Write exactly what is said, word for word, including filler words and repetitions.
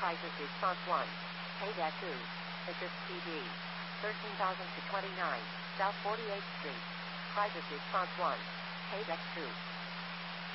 Crisis Response one. Payback two. Assist P D. thirteen thousand to twenty-nine. South forty-eighth Street. Crisis Response one. Payback two.